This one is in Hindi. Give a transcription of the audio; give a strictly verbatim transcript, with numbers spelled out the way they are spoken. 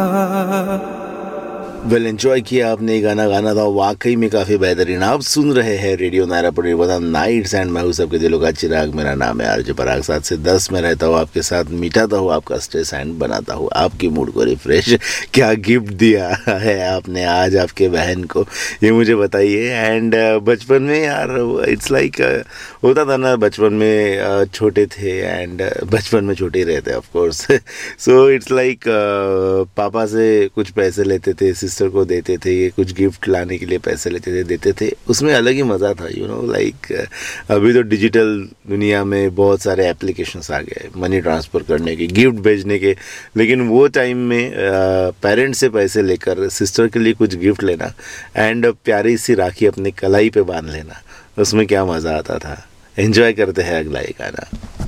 वेल एंजॉय किया आपने गाना गाना था वाकई में काफ़ी बेहतरीन। आप सुन रहे हैं रेडियो नायरापुर नाइट्स एंड मैं हूँ सबके दिलों का चिराग। मेरा नाम है आरजे पराग। सात से दस में रहता हूँ आपके साथ, मिटाता हूँ आपका स्ट्रेस एंड बनाता हूँ आपके मूड को रिफ्रेश। क्या गिफ्ट दिया है आपने आज आपके बहन को, ये मुझे बताइए। एंड बचपन में यार इट्स लाइक होता था ना, बचपन में छोटे थे एंड बचपन में छोटे ही रहते of course. So it's like पापा से कुछ पैसे लेते थे, सिस्टर को देते थे, कुछ गिफ्ट लाने के लिए पैसे लेते थे देते थे, उसमें अलग ही मज़ा था यू नो लाइक। अभी तो डिजिटल दुनिया में बहुत सारे एप्लीकेशंस आ गए मनी ट्रांसफ़र करने के, गिफ्ट भेजने के, लेकिन वो टाइम में पेरेंट्स से पैसे लेकर सिस्टर के लिए कुछ गिफ्ट लेना एंड प्यारी सी राखी अपने कलाई पे बांध लेना, उसमें क्या मज़ा आता था। एंजॉय करते हैं अगला एक गाना।